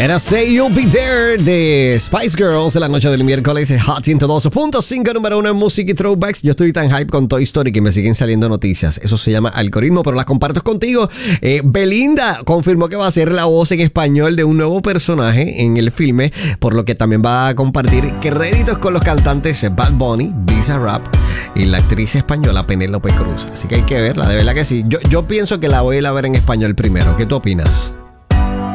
Era Say You'll Be There de Spice Girls de la noche del miércoles. Hot 102.5, número 1 en música y throwbacks. Yo estoy tan hype con Toy Story que me siguen saliendo noticias. Eso se llama algoritmo, pero las comparto contigo. Belinda confirmó que va a ser la voz en español de un nuevo personaje en el filme, por lo que también va a compartir créditos con los cantantes Bad Bunny, Bizarrap y la actriz española Penélope Cruz. Así que hay que verla, de verdad que sí. Yo pienso que la voy a ir a ver en español primero. ¿Qué tú opinas?